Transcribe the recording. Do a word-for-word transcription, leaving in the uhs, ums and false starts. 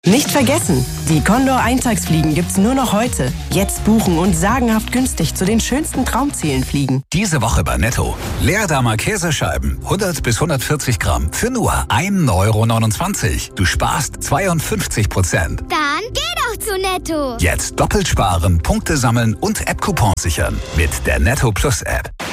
Nicht vergessen, die Condor Eintagsfliegen gibt's nur noch heute. Jetzt buchen und sagenhaft günstig zu den schönsten Traumzielen fliegen. Diese Woche bei Netto. Leerdamer Käsescheiben, hundert bis hundertvierzig Gramm, für nur ein Euro neunundzwanzig. Du sparst zweiundfünfzig Prozent. Dann geh doch zu Netto. Jetzt doppelt sparen, Punkte sammeln und App-Coupons sichern. Mit der Netto Plus App.